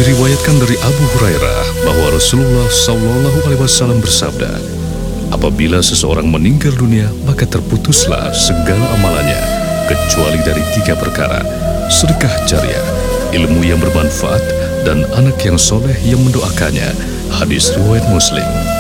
Diriwayatkan dari Abu Hurairah bahwa Rasulullah SAW bersabda, apabila seseorang meninggal dunia, maka terputuslah segala amalannya, kecuali dari 3 perkara: sedekah jariah, ilmu yang bermanfaat, dan anak yang soleh yang mendoakannya. Hadis riwayat Muslim.